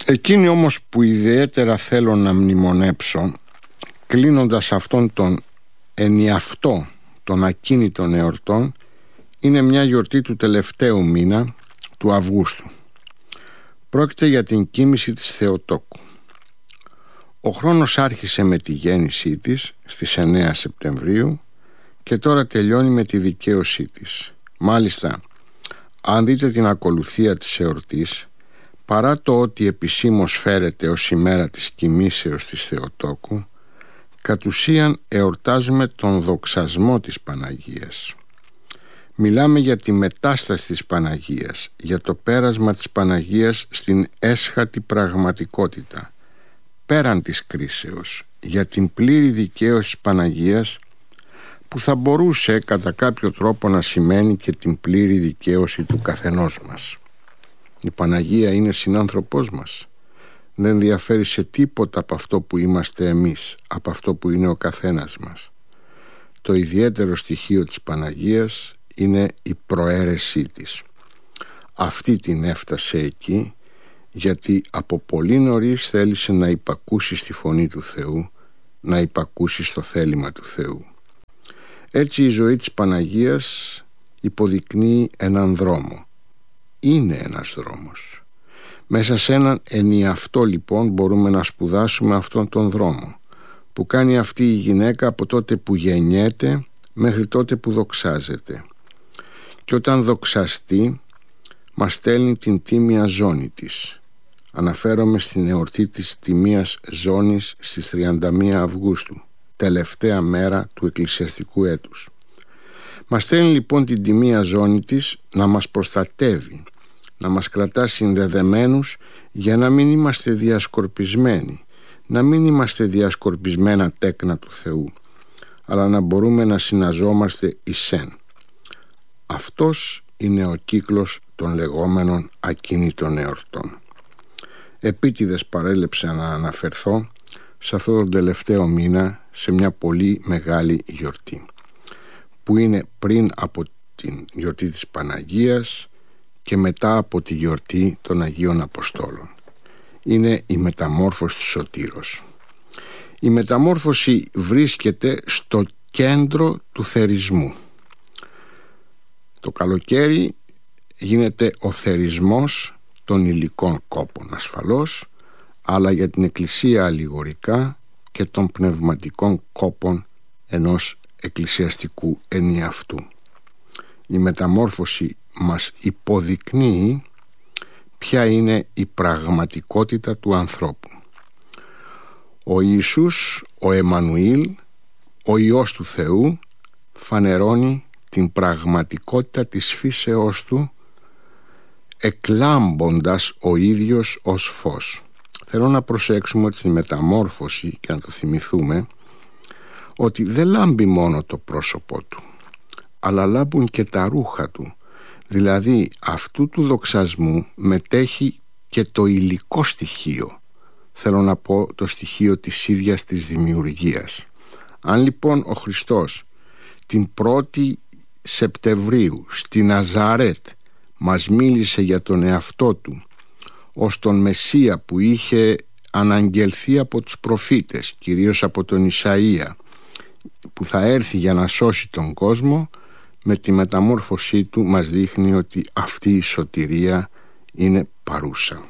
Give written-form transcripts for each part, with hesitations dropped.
Εκείνοι όμως που ιδιαίτερα θέλω να μνημονέψω, κλείνοντας αυτόν τον ενιαυτό των ακίνητων εορτών, είναι μια γιορτή του τελευταίου μήνα, του Αυγούστου. Πρόκειται για την κοίμηση της Θεοτόκου. Ο χρόνος άρχισε με τη γέννησή της στις 9 Σεπτεμβρίου και τώρα τελειώνει με τη δικαίωσή της. Μάλιστα, αν δείτε την ακολουθία της εορτής, παρά το ότι επισήμως φέρεται ως ημέρα της κοιμήσεως της Θεοτόκου, κατ' ουσίαν εορτάζουμε τον δοξασμό της Παναγίας. Μιλάμε για τη μετάσταση της Παναγίας, για το πέρασμα της Παναγίας στην έσχατη πραγματικότητα, πέραν της κρίσεως, για την πλήρη δικαίωση της Παναγίας, που θα μπορούσε κατά κάποιο τρόπο να σημαίνει και την πλήρη δικαίωση του καθενός μας. Η Παναγία είναι συνάνθρωπός μας. Δεν διαφέρει σε τίποτα από αυτό που είμαστε εμείς, από αυτό που είναι ο καθένας μας. Το ιδιαίτερο στοιχείο της Παναγίας είναι η προαίρεσή της. Αυτή την έφτασε εκεί γιατί από πολύ νωρίς θέλησε να υπακούσει στη φωνή του Θεού, να υπακούσει στο θέλημα του Θεού. Έτσι η ζωή της Παναγίας υποδεικνύει έναν δρόμο. Είναι ένας δρόμος. Μέσα σε έναν ενιαυτό λοιπόν μπορούμε να σπουδάσουμε αυτόν τον δρόμο που κάνει αυτή η γυναίκα από τότε που γεννιέται μέχρι τότε που δοξάζεται. Και όταν δοξαστεί μας στέλνει την τίμια ζώνη της. Αναφέρομαι στην εορτή της τιμίας ζώνης στις 31 Αυγούστου, τελευταία μέρα του εκκλησιαστικού έτους. Μας στέλνει λοιπόν την τιμία ζώνη της να μας προστατεύει, να μας κρατά συνδεδεμένους για να μην είμαστε διασκορπισμένοι, να μην είμαστε διασκορπισμένα τέκνα του Θεού, αλλά να μπορούμε να συναζόμαστε εισέν. Αυτός είναι ο κύκλος των λεγόμενων ακίνητων εορτών. Επίτηδες παρέλεψα να αναφερθώ σε αυτόν τον τελευταίο μήνα σε μια πολύ μεγάλη γιορτή, που είναι πριν από την γιορτή της Παναγίας και μετά από τη γιορτή των Αγίων Αποστόλων. Είναι η μεταμόρφωση του Σωτήρος. Η μεταμόρφωση βρίσκεται στο κέντρο του θερισμού. Το καλοκαίρι γίνεται ο θερισμός των υλικών κόπων ασφαλώς, αλλά για την Εκκλησία αλληγορικά και των πνευματικών κόπων ενός εκκλησιαστικού ενιαυτού. Η μεταμόρφωση μας υποδεικνύει ποια είναι η πραγματικότητα του ανθρώπου. Ο Ιησούς, ο Εμμανουήλ, ο Υιός του Θεού, φανερώνει την πραγματικότητα της φύσεώς του, εκλάμποντας ο ίδιος ως φως. Θέλω να προσέξουμε ότι στη μεταμόρφωση, και να το θυμηθούμε, ότι δεν λάμπει μόνο το πρόσωπό του, αλλά λάμπουν και τα ρούχα του. Δηλαδή αυτού του δοξασμού μετέχει και το υλικό στοιχείο. Θέλω να πω το στοιχείο της ίδιας της δημιουργίας. Αν λοιπόν ο Χριστός την 1η Σεπτεμβρίου στη Ναζαρέτ μας μίλησε για τον εαυτό του ως τον Μεσσία που είχε αναγγελθεί από τους προφήτες, κυρίως από τον Ισαΐα, που θα έρθει για να σώσει τον κόσμο, με τη μεταμόρφωσή του μας δείχνει ότι αυτή η σωτηρία είναι παρούσα.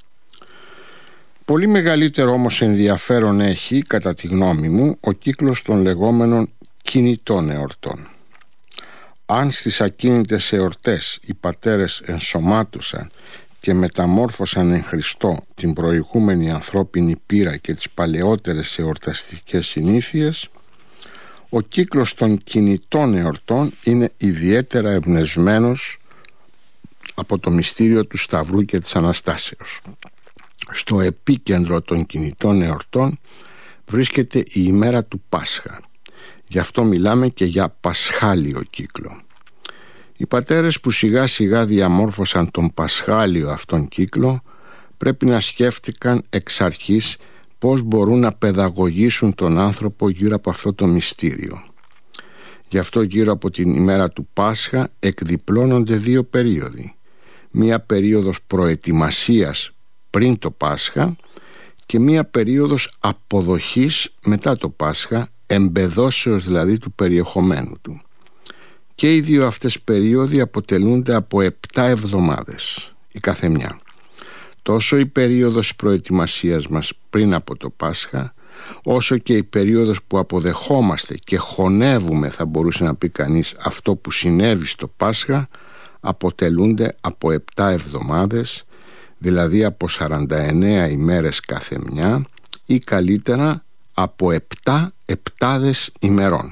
Πολύ μεγαλύτερο όμως ενδιαφέρον έχει, κατά τη γνώμη μου, ο κύκλος των λεγόμενων κινητών εορτών. Αν στις ακίνητες εορτές οι πατέρες ενσωμάτωσαν και μεταμόρφωσαν εν Χριστώ την προηγούμενη ανθρώπινη πείρα και τις παλαιότερες εορταστικές συνήθειες, ο κύκλος των κινητών εορτών είναι ιδιαίτερα εμπνευσμένος από το μυστήριο του Σταυρού και της Αναστάσεως. Στο επίκεντρο των κινητών εορτών βρίσκεται η ημέρα του Πάσχα. Γι' αυτό μιλάμε και για πασχάλιο κύκλο. Οι πατέρες που σιγά σιγά διαμόρφωσαν τον πασχάλιο αυτόν κύκλο πρέπει να σκέφτηκαν εξ αρχής πώς μπορούν να παιδαγωγήσουν τον άνθρωπο γύρω από αυτό το μυστήριο. Γι' αυτό γύρω από την ημέρα του Πάσχα εκδιπλώνονται δύο περίοδοι. Μία περίοδος προετοιμασίας πριν το Πάσχα και μία περίοδος αποδοχής μετά το Πάσχα, εμπεδώσεως δηλαδή του περιεχομένου του. Και οι δύο αυτές περίοδοι αποτελούνται από 7 εβδομάδες η καθεμιά. Τόσο η περίοδος προετοιμασίας μας πριν από το Πάσχα, όσο και η περίοδος που αποδεχόμαστε και χωνεύουμε, θα μπορούσε να πει κανείς, αυτό που συνέβη στο Πάσχα, αποτελούνται από 7 εβδομάδες, δηλαδή από 49 ημέρες καθεμιά, ή καλύτερα από 7 επτάδες ημερών.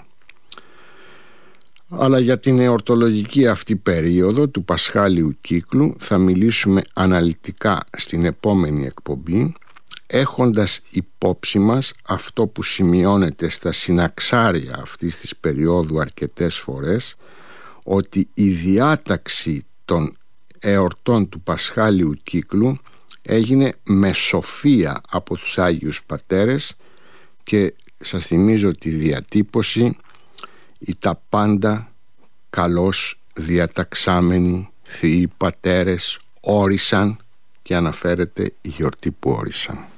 Αλλά για την εορτολογική αυτή περίοδο του Πασχάλιου κύκλου θα μιλήσουμε αναλυτικά στην επόμενη εκπομπή, έχοντας υπόψη μας αυτό που σημειώνεται στα συναξάρια αυτής της περίοδου αρκετές φορές, ότι η διάταξη των εορτών του Πασχάλιου κύκλου έγινε με σοφία από τους Άγιους Πατέρες και σας θυμίζω τη διατύπωση «Οι τα πάντα καλώς διαταξάμενοι Θεοί Πατέρες όρισαν», και αναφέρεται η γιορτή που όρισαν.